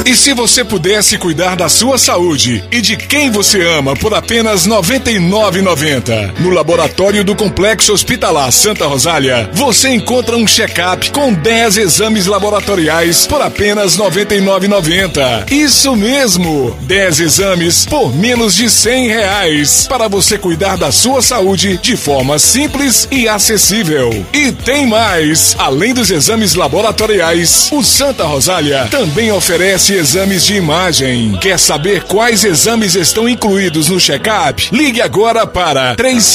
E se você pudesse cuidar da sua saúde e de quem você ama por apenas R$ 99,90? No laboratório do Complexo Hospitalar Santa Rosália, você encontra um check-up com 10 exames laboratoriais por apenas R$ 99,90. Isso mesmo! 10 exames por menos de R$ 100 para você cuidar da sua saúde de forma simples e acessível. E tem mais! Além dos exames laboratoriais, o Santa Rosália também oferece exames de imagem. Quer saber quais exames estão incluídos no check-up? Ligue agora para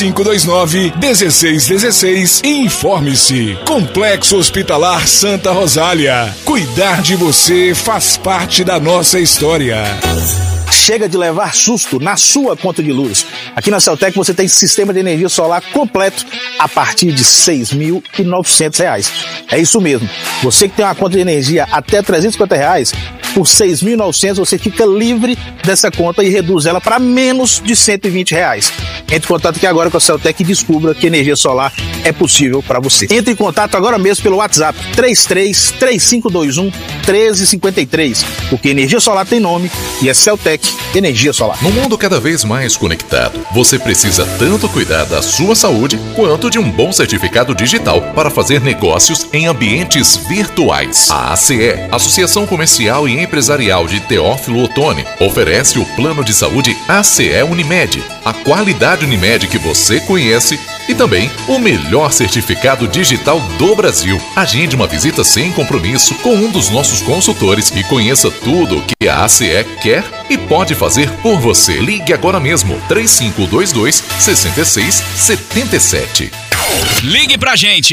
3529-1616 e informe-se. Complexo Hospitalar Santa Rosália. Cuidar de você faz parte da nossa história. Chega de levar susto na sua conta de luz. Aqui na Celtec você tem sistema de energia solar completo a partir de R$ 6.900. É isso mesmo. Você que tem uma conta de energia até R$ 350, por R$ 6.900 você fica livre dessa conta e reduz ela para menos de R$ 120. Entre em contato aqui agora com a Celtec e descubra que energia solar é possível para você. Entre em contato agora mesmo pelo WhatsApp 33-3521-1353, porque energia solar tem nome e é Celtec Energia Solar. No mundo cada vez mais conectado, você precisa tanto cuidar da sua saúde quanto de um bom certificado digital para fazer negócios em ambientes virtuais. A ACE, Associação Comercial e Empresarial de Teófilo Otoni, oferece o plano de saúde ACE Unimed, a qualidade Unimed que você conhece e também o melhor certificado digital do Brasil. Agende uma visita sem compromisso com um dos nossos consultores e conheça tudo o que a ACE quer e pode fazer por você. Ligue agora mesmo, 3522-6677. Ligue pra gente,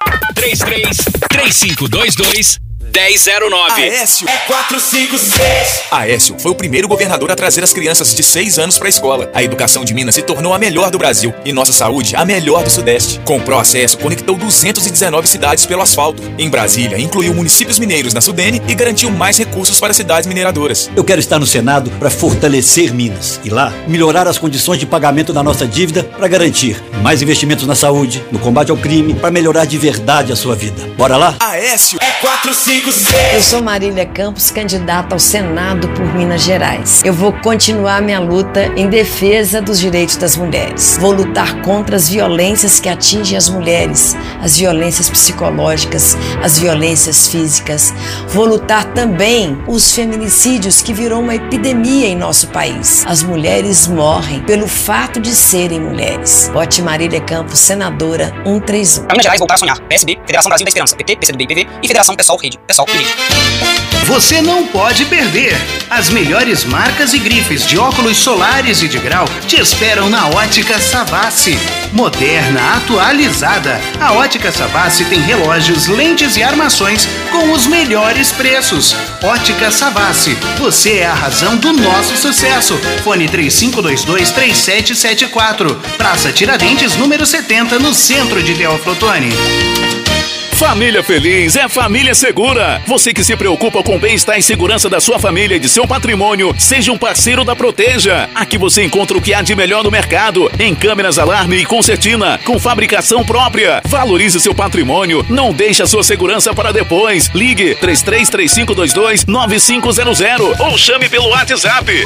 33-3522-1009. Aécio é 456. Aécio foi o primeiro governador a trazer as crianças de 6 anos para a escola. A educação de Minas se tornou a melhor do Brasil e nossa saúde a melhor do Sudeste. Com o Proacesso, conectou 219 cidades pelo asfalto. Em Brasília, incluiu municípios mineiros na Sudene e garantiu mais recursos para cidades mineradoras. Eu quero estar no Senado para fortalecer Minas e lá melhorar as condições de pagamento da nossa dívida para garantir mais investimentos na saúde, no combate ao crime, para melhorar de verdade a sua vida. Bora lá? Aécio é 456. Eu sou Marília Campos, candidata ao Senado por Minas Gerais. Eu vou continuar minha luta em defesa dos direitos das mulheres. Vou lutar contra as violências que atingem as mulheres, as violências psicológicas, as violências físicas. Vou lutar também os feminicídios, que virou uma epidemia em nosso país. As mulheres morrem pelo fato de serem mulheres. Vote Marília Campos, senadora 131. Para Minas Gerais, voltar a sonhar. PSB, Federação Brasil da Esperança, PT, PCdoB e PV e Federação Pessoal Rede. Você não pode perder! As melhores marcas e grifes de óculos solares e de grau te esperam na Ótica Savassi. Moderna, atualizada, a Ótica Savassi tem relógios, lentes e armações com os melhores preços. Ótica Savassi, você é a razão do nosso sucesso. Fone 3522-3774. Praça Tiradentes, número 70, no centro de Teófilo Otoni. Família feliz é família segura. Você que se preocupa com o bem-estar e segurança da sua família e de seu patrimônio, seja um parceiro da Proteja. Aqui você encontra o que há de melhor no mercado, em câmeras alarme e concertina, com fabricação própria. Valorize seu patrimônio, não deixe a sua segurança para depois. Ligue 33-3522-9500 ou chame pelo WhatsApp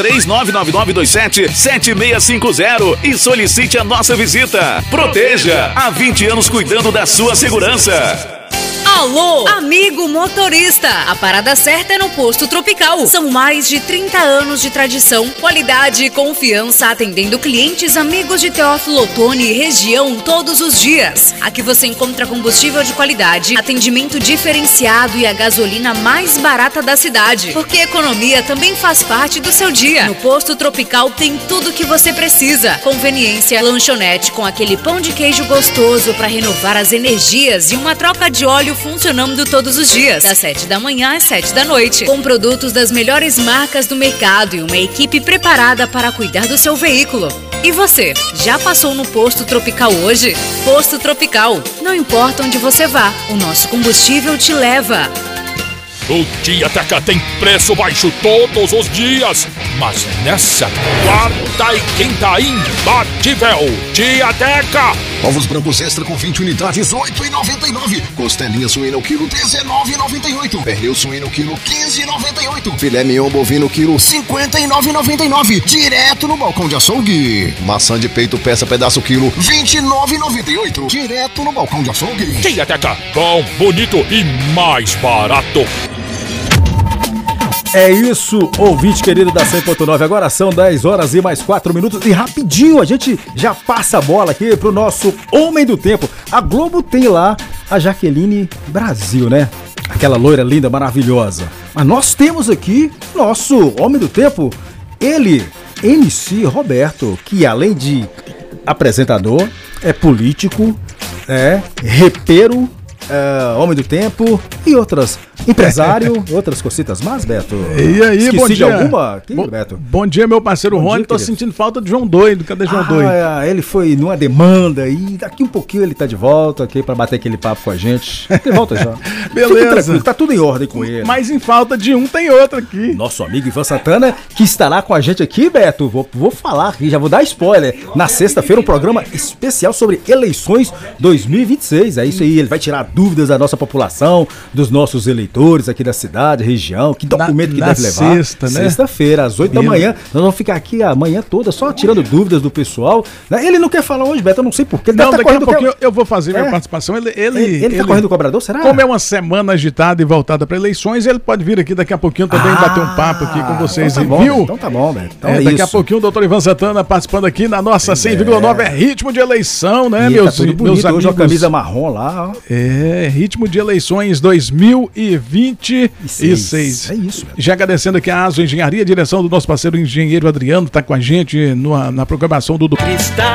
33-99927-7650 e solicite a nossa visita. Proteja, há 20 anos cuidando da sua segurança. Alô, amigo motorista! A parada certa é no Posto Tropical. São mais de 30 anos de tradição, qualidade e confiança atendendo clientes amigos de Teófilo Otoni e região todos os dias. Aqui você encontra combustível de qualidade, atendimento diferenciado e a gasolina mais barata da cidade. Porque economia também faz parte do seu dia. No Posto Tropical tem tudo o que você precisa. Conveniência, lanchonete com aquele pão de queijo gostoso para renovar as energias e uma troca de óleo funcionando todos os dias, das 7 da manhã às 7 da noite, com produtos das melhores marcas do mercado e uma equipe preparada para cuidar do seu veículo. E você, já passou no Posto Tropical hoje? Posto Tropical, não importa onde você vá, o nosso combustível te leva. O Tiateca tem preço baixo todos os dias, mas nessa quarta e quinta imbatível, Tiateca, Ovos brancos extra com 20 unidades, R$ 8,99. Costelinha suína o quilo, R$ 19,98. Pernil suíno quilo, R$ 15,98. Filé mignon bovino quilo, R$ 59,99. Direto no balcão de açougue. Maçã de peito peça pedaço quilo, R$ 29,98. Direto no balcão de açougue. Tiateca, bom, bonito e mais barato. É isso, ouvinte querido da 100.9. Agora são 10 horas e mais 4 minutos. E rapidinho a gente já passa a bola aqui pro nosso Homem do Tempo. A Globo tem lá a Jaqueline Brasil, né? Aquela loira linda, maravilhosa. Mas nós temos aqui nosso Homem do Tempo, ele, MC Roberto, que além de apresentador, é político, é repeiro, Homem do Tempo e outras, empresário, outras cositas mais, Beto. E aí, esqueci bom dia. de alguma aqui, Beto? Bom dia, meu parceiro Rony. Tô sentindo falta de João Doido. Cadê João Doido? Ele foi numa demanda e daqui um pouquinho ele tá de volta aqui pra bater aquele papo com a gente. De volta já. Beleza. Tá tudo em ordem com ele. Mas em falta de um tem outro aqui. Nosso amigo Ivan Santana, que estará com a gente aqui, Beto. Vou falar aqui, já vou dar spoiler. Na sexta-feira, um programa especial sobre eleições 2026. É isso aí, ele vai tirar dúvidas da nossa população, dos nossos eleitores aqui da cidade, região, que documento que deve levar. Sexta, né? Sexta-feira, às 8 da manhã. Nós vamos ficar aqui a manhã toda só tirando dúvidas do pessoal. Ele não quer falar hoje, Beto, eu não sei porquê. Não, daqui a pouquinho eu vou fazer minha participação. Ele tá correndo o cobrador, será? Como é uma semana agitada e voltada para eleições, ele pode vir aqui daqui a pouquinho também bater um papo aqui com vocês. Então tá bom, viu? Então tá bom, Beto. Então daqui a pouquinho o doutor Ivan Santana participando aqui na nossa 100,9. É ritmo de eleição, né, meus amigos? Hoje uma camisa marrom lá, ó. É, ritmo de eleições 2026. É isso, Já agradecendo aqui a ASO Engenharia, direção do nosso parceiro engenheiro Adriano, tá com a gente na programação do... Cristal